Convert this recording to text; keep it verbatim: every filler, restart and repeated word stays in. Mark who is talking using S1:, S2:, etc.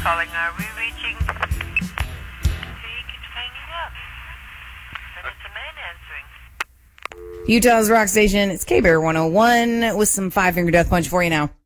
S1: calling. Are we reaching? He keeps hanging up. And it's a man answering.
S2: Utah's Rock Station. It's K-Bear one oh one with some Five Finger Death Punch for you now.